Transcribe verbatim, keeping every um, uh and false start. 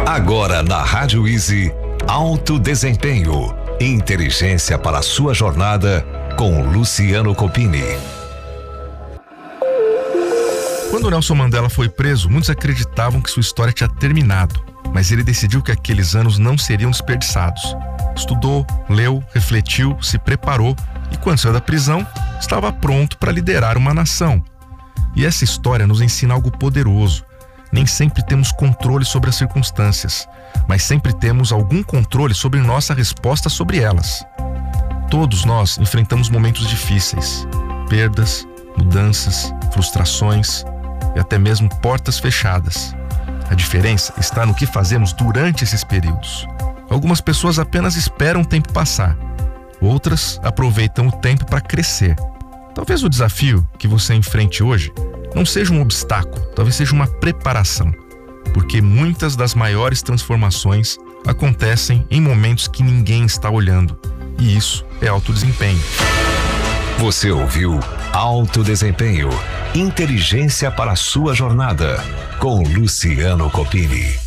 Agora na Rádio Easy, Alto Desempenho, inteligência para a sua jornada com Luciano Copini. Quando Nelson Mandela foi preso, muitos acreditavam que sua história tinha terminado, mas ele decidiu que aqueles anos não seriam desperdiçados. Estudou, leu, refletiu, se preparou e quando saiu da prisão, estava pronto para liderar uma nação. E essa história nos ensina algo poderoso. Nem sempre temos controle sobre as circunstâncias, mas sempre temos algum controle sobre nossa resposta sobre elas. Todos nós enfrentamos momentos difíceis, perdas, mudanças, frustrações e até mesmo portas fechadas. A diferença está no que fazemos durante esses períodos. Algumas pessoas apenas esperam o tempo passar, outras aproveitam o tempo para crescer. Talvez o desafio que você enfrente hoje não seja um obstáculo, talvez seja uma preparação, porque muitas das maiores transformações acontecem em momentos que ninguém está olhando, e isso é alto desempenho. Você ouviu Alto Desempenho, inteligência para a sua jornada, com Luciano Copini.